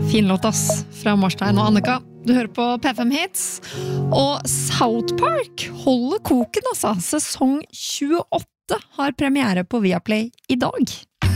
Fin låt ass, fra Marstein og Annika. Du hører på P5 Hits, og South Park holder koken altså. Sesong 28 har premiere på Viaplay i dag.